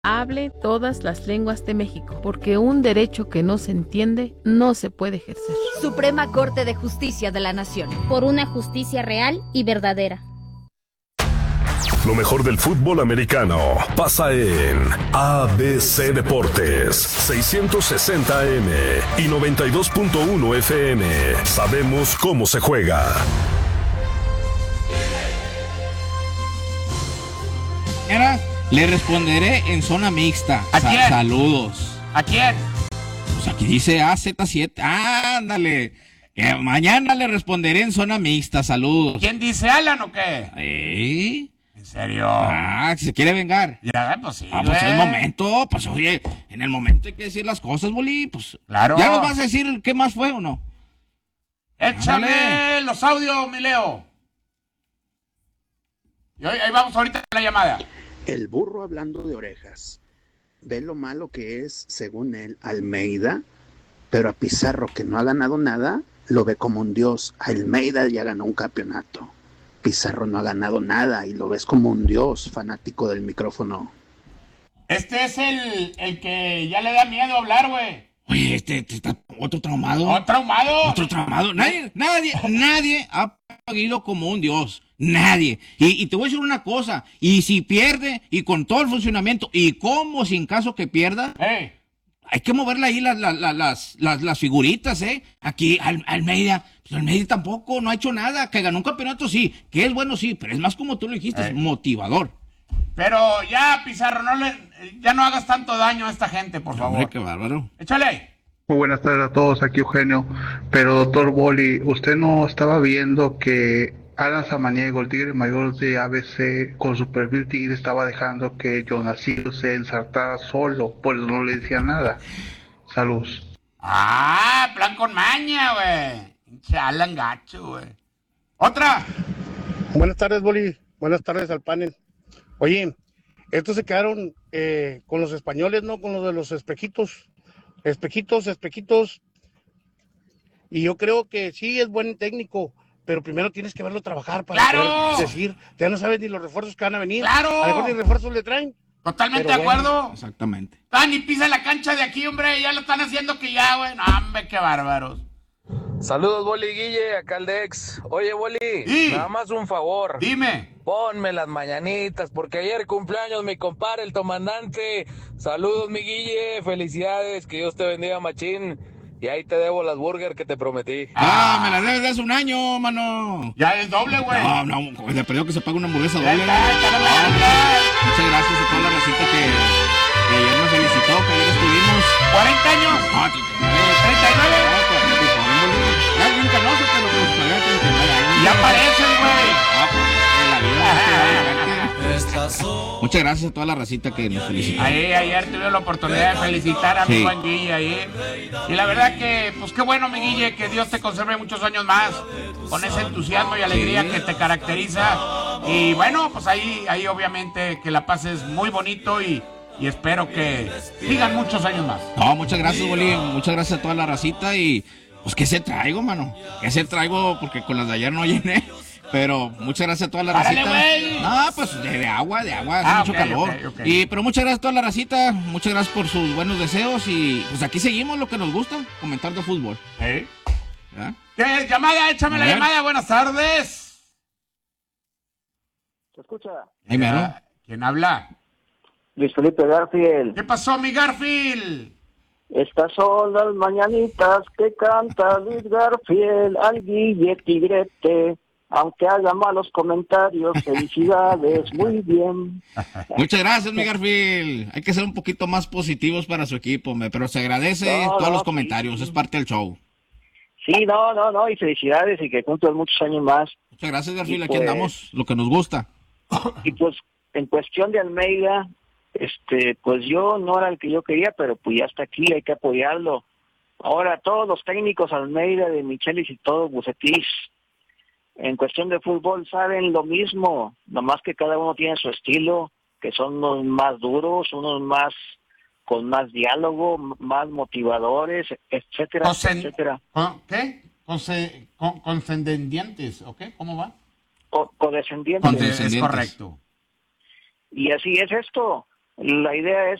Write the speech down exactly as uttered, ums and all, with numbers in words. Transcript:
Hable todas las lenguas de México, porque un derecho que no se entiende no se puede ejercer. Suprema Corte de Justicia de la Nación. Por una justicia real y verdadera. Lo mejor del fútbol americano pasa en A B C Deportes, seiscientos sesenta A M y noventa y dos punto uno F M. Sabemos cómo se juega. Era, le responderé en zona mixta. ¿A quién? Sa- saludos. ¿A quién? Pues aquí dice A Z siete. Ándale. Eh, mañana le responderé en zona mixta. Saludos. ¿Quién dice Alan o qué? ¿Eh? ¿En serio? Ah, que se quiere vengar. Ya, pues sí, Ah, pues güey. es el momento. Pues oye, en el momento hay que decir las cosas, Boli. Pues Claro. ¿ya nos vas a decir qué más fue o no? Échame Ándale. los audios, mi Leo. Y ahí, ahí vamos ahorita a la llamada. El burro hablando de orejas. Ve lo malo que es, según él, Almeida, pero a Pizarro, que no ha ganado nada, lo ve como un dios. Almeida ya ganó un campeonato. Pizarro no ha ganado nada y lo ves como un dios, fanático del micrófono. Este es el, el que ya le da miedo hablar, güey. Oye, este, este está otro traumado. ¿Oh, traumado? Otro traumado. Nadie, nadie, nadie ha pagado como un dios. Nadie. Y, y te voy a decir una cosa. Y si pierde, y con todo el funcionamiento, y como sin caso que pierda, Hey. hay que moverle ahí las, las, las, las, las, las figuritas, ¿eh? Aquí, Al, Almeida, pues Almeida tampoco, no ha hecho nada. Que ganó un campeonato, sí. Que es bueno, sí. Pero es más como tú lo dijiste, Hey. es motivador. Pero ya, Pizarro, no le, ya no hagas tanto daño a esta gente, por favor. Hombre, qué bárbaro. Échale. Muy buenas tardes a todos, aquí Eugenio. Pero doctor Boli, ¿usted no estaba viendo que Alan Samaniego, el tigre mayor de A B C, con su perfil tigre, estaba dejando que Jonasio se ensartara solo? Por eso no le decía nada. Saludos. Ah, plan con maña, güey. Pinche Alan gacho, güey. Otra. Buenas tardes, Boli. Buenas tardes al panel. Oye, estos se quedaron eh, con los españoles, ¿no? Con los de los espejitos. Espejitos, espejitos. Y yo creo que sí es buen técnico, pero primero tienes que verlo trabajar para ¡Claro! poder decir. Ya no sabes ni los refuerzos que van a venir. ¡Claro! A lo mejor ni refuerzos le traen. Totalmente Pero de bueno. acuerdo. Exactamente. Ah, ni pisa la cancha de aquí, hombre. Ya lo están haciendo que ya, güey. No, hombre, qué bárbaros. Saludos, Boli Guille, acá el Dex. Oye, Boli, Sí. nada más un favor. Dime. Ponme las mañanitas, porque ayer cumpleaños mi compadre, el comandante. Saludos, mi Guille, felicidades, que Dios te bendiga, machín. Y ahí te debo las burgers que te prometí. Ah, me las debes de hace un año, mano. Ya es doble, güey. No, no, le perdió que se pague una hamburguesa Ya doble. está, está la No, mañanita. muchas gracias a toda la racita que, que ayer nos felicitó, que ayer estuvimos. ¿cuarenta años? No, treinta y nueve. ¿treinta y nueve? No, cuarenta y nueve. Ya es bien canoso, pero pues todavía treinta y nueve años. Ya parecen, güey. Ah, pues en la vida. Muchas gracias a toda la racita que nos felicitó. Ahí, ayer tuve la oportunidad de felicitar a mi Sí. buen Guille ahí. Y la verdad que, pues qué bueno, mi Guille, que Dios te conserve muchos años más con ese entusiasmo y alegría Sí. que te caracteriza. Y bueno, pues ahí, ahí obviamente que la pases muy bonito y, y espero que sigan muchos años más. No, muchas gracias, Boli. Muchas gracias a toda la racita y pues que se traigo, mano. Que se traigo porque con las de ayer no llené. Pero muchas gracias a toda la ¡Párale, racita. güey! No, pues de, de agua, de agua, hace Ah, mucho ok, calor. ok, ok. Y pero muchas gracias a toda la racita, muchas gracias por sus buenos deseos y pues aquí seguimos lo que nos gusta, comentar de fútbol. ¿Eh? ¿Ya? ¿Qué? Llamada, échame A la ver. llamada, buenas tardes. ¿Se escucha? Ahí mero. Ah, ¿Quién habla? Luis Felipe Garfield. ¿Qué pasó, mi Garfield? Estas son las mañanitas que canta Luis Garfield al Guille Tigrete. Aunque haga malos comentarios, felicidades, muy bien. Muchas gracias, mi Garfield. Hay que ser un poquito más positivos para su equipo, me- pero se agradece No, todos no, los sí, comentarios, sí. es parte del show. Sí, no, no, no, y felicidades y que cumplan muchos años más. Muchas gracias, Garfield, Y aquí pues- andamos, lo que nos gusta. Y pues, en cuestión de Almeida, este, pues yo no era el que yo quería, pero pues ya está aquí, hay que apoyarlo. Ahora, todos los técnicos Almeida, de Michelis y todo, Bucetich, en cuestión de fútbol saben lo mismo, nomás que cada uno tiene su estilo, que son unos más duros, unos más con más diálogo, m- más motivadores, etcétera, Consen- etcétera. ¿Con- ¿Qué? Conse- con- Condescendientes, ¿ok? ¿Cómo va? Co- Condescendientes. Conde- es Condescendientes. correcto. Y así es esto. La idea es